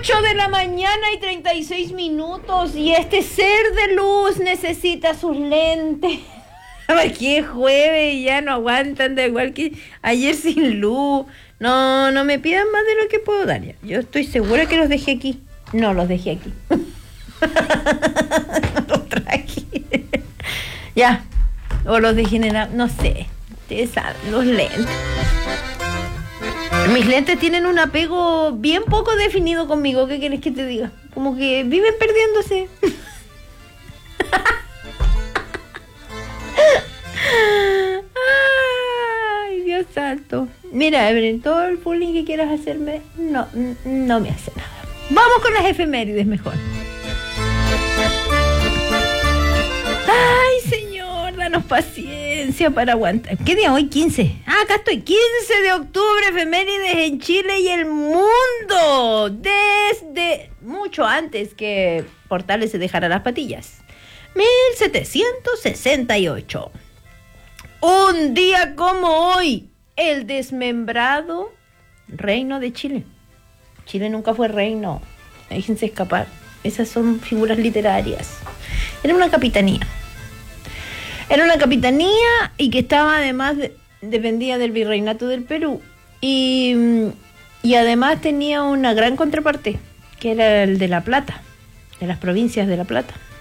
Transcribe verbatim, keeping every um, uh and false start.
ocho de la mañana y treinta y seis minutos y este ser de luz necesita sus lentes. Aquí es jueves y ya no aguantan, da igual que ayer sin luz. No, no me pidan más de lo que puedo dar ya. Yo estoy segura que los dejé aquí. No, los dejé aquí. Los traje. Ya. O los dejé en el... No sé. Ustedes saben, los lentes. Mis lentes tienen un apego bien poco definido conmigo. ¿Qué quieres que te diga? Como que viven perdiéndose. Ay, Dios santo. Mira, Evelyn, todo el bullying que quieras hacerme, no, no me hace nada. Vamos con las efemérides mejor. Ay, señor, danos paciencia para aguantar. ¿Qué día hoy? quince. Ah, acá estoy. quince de octubre, efemérides en Chile y el mundo. Desde mucho antes que Portales se dejara las patillas. mil setecientos sesenta y ocho. Un día como hoy, el desmembrado reino de Chile. Chile nunca fue reino. Déjense escapar. Esas son figuras literarias. Era una capitanía. Era una capitanía y que estaba además, de, dependía del virreinato del Perú. Y, y además tenía una gran contraparte, que era el de La Plata, de las provincias de La Plata.